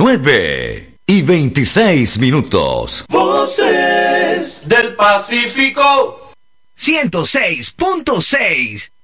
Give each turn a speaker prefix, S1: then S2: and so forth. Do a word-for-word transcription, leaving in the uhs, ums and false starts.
S1: nueve y veintiséis minutos.
S2: Voces del Pacífico.
S3: ciento seis punto seis.